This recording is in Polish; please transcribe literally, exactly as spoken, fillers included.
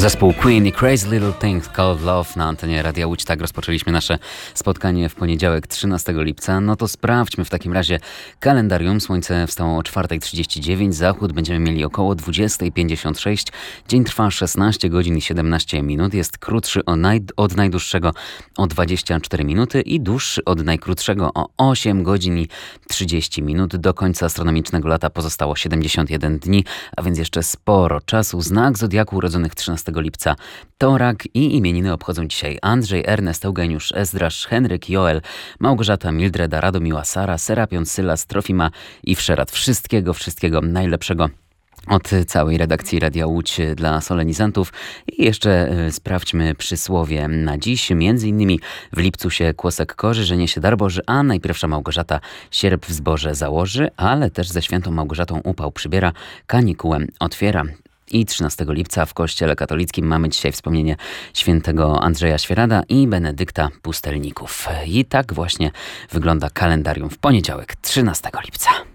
Zespół Queen i Crazy Little Things Called Love na antenie Radia Łódź. Tak rozpoczęliśmy nasze spotkanie w poniedziałek trzynastego lipca. No to sprawdźmy w takim razie kalendarium. Słońce wstało o czwarta trzydzieści dziewięć, zachód będziemy mieli około dwudziesta pięćdziesiąt sześć. Dzień trwa szesnaście godzin i siedemnaście minut. Jest krótszy o naj... od najdłuższego o dwadzieścia cztery minuty i dłuższy od najkrótszego o osiem godzin i trzydzieści minut. Do końca astronomicznego lata pozostało siedemdziesiąt jeden dni, a więc jeszcze sporo czasu. Znak zodiaku urodzonych trzynastego lipca to Rak i imieniny obchodzą dzisiaj Andrzej, Ernest, Eugeniusz, Ezdrasz, Henryk, Joel, Małgorzata, Mildreda, Radomiła, Sara, Serapion, Sylas, Trofima i Wszerat. Wszystkiego, wszystkiego najlepszego od całej redakcji Radia Łódź dla solenizantów. I jeszcze y, sprawdźmy przysłowie na dziś. Między innymi w lipcu się kłosek korzy, żenie się dar Boży, a najpierwsza Małgorzata sierp w zboże założy, ale też ze świętą Małgorzatą upał przybiera, kanikułę otwiera. I trzynastego lipca w Kościele Katolickim mamy dzisiaj wspomnienie świętego Andrzeja Świerada i Benedykta Pustelników. I tak właśnie wygląda kalendarium w poniedziałek trzynastego lipca.